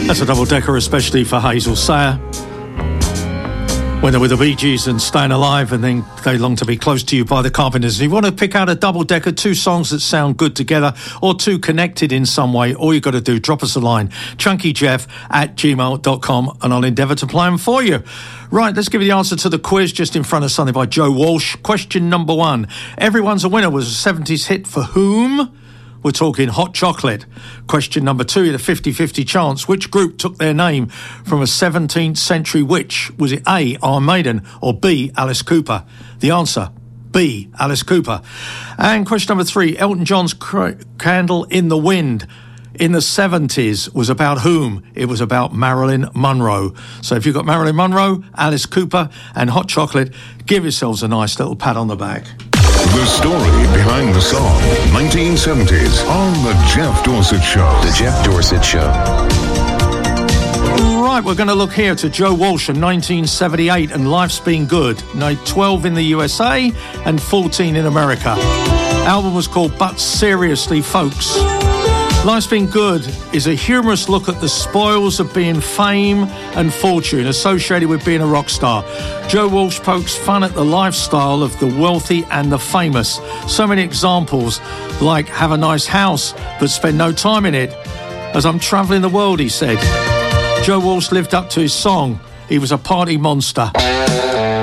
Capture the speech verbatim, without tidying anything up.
That's a double-decker, especially for Hazel Sayer. When they're with the Bee Gees and Staying Alive, and then They Long to Be Close to You by the Carpenters. If you want to pick out a double-decker, two songs that sound good together or two connected in some way, all you've got to do, drop us a line, chunkyjeff at gmail dot com, and I'll endeavour to play them for you. Right, let's give you the answer to the quiz just in front of Sunday by Joe Walsh. Question number one. Everyone's a Winner was a seventies hit for whom? We're talking Hot Chocolate. Question number two, you had a fifty-fifty chance. Which group took their name from a seventeenth century witch? Was it A, Iron Maiden, or B, Alice Cooper? The answer, B, Alice Cooper. And question number three, Elton John's Candle in the Wind in the seventies was about whom? It was about Marilyn Monroe. So if you've got Marilyn Monroe, Alice Cooper and Hot Chocolate, give yourselves a nice little pat on the back. The story behind the song, nineteen seventies, on The Jeff Dorsett Show. The Jeff Dorsett Show. Right, we're going to look here to Joe Walsh in nineteen seventy-eight and Life's Been Good. Now, twelve in the U S A and fourteen in America. Album was called But Seriously, Folks. Life's Been Good is a humorous look at the spoils of being fame and fortune associated with being a rock star. Joe Walsh pokes fun at the lifestyle of the wealthy and the famous. So many examples like have a nice house but spend no time in it. As I'm travelling the world, he said. Joe Walsh lived up to his song. He was a party monster.